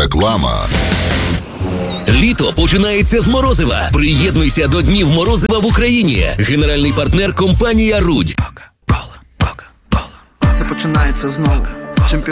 Реклама. Літо починається з морозива. Приєднуйся до Днів морозива в Україні. Генеральний партнер – компанія «Рудь». Це починається знову. Чемпіон